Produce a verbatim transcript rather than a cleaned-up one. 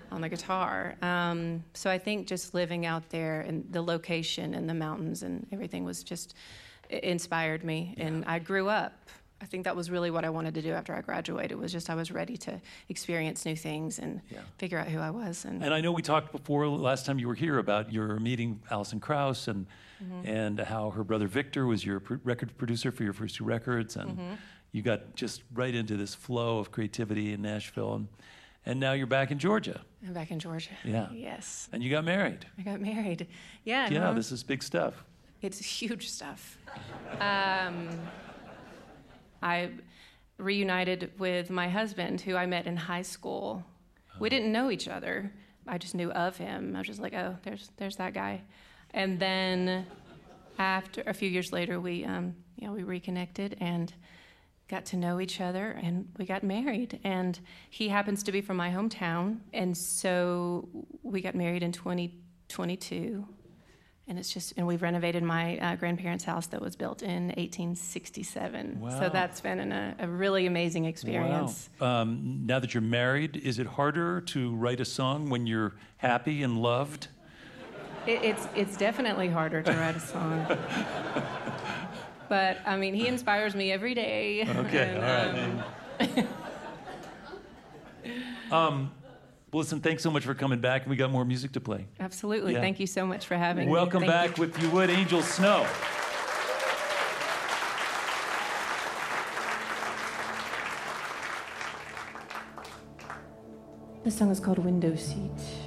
on the guitar. Um, so I think just living out there and the location and the mountains and everything was just, it inspired me. Yeah. And I grew up. I think that was really what I wanted to do after I graduated, was just I was ready to experience new things and yeah. figure out who I was. And, and I know we talked before last time you were here about your meeting Alison Krauss and mm-hmm. and how her brother Victor was your pr- record producer for your first two records, and mm-hmm. you got just right into this flow of creativity in Nashville, and, and now you're back in Georgia. I'm back in Georgia. Yeah. Yes. And you got married. I got married. Yeah. Yeah, no, this is big stuff. It's huge stuff. Um, I reunited with my husband, who I met in high school. Oh. We didn't know each other. I just knew of him. I was just like, oh, there's there's that guy. And then after a few years later, we um, you know we reconnected and got to know each other, and we got married. And he happens to be from my hometown, and so we got married in twenty twenty-two. And it's just, and we've renovated my uh, grandparents' house that was built in eighteen sixty-seven. Wow. So that's been an, a, a really amazing experience. Wow. Um, now that you're married, is it harder to write a song when you're happy and loved? It, it's it's definitely harder to write a song. But I mean, he inspires me every day. Okay, and, all right. Um, um, Well, listen, thanks so much for coming back. We got more music to play. Absolutely. Yeah. Thank you so much for having Welcome me. Welcome back you. with You Would, Angel Snow. This song is called Window Seat.